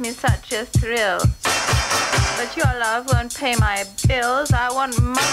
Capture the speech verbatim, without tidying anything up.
me such a thrill. But your love won't pay my bills. I want money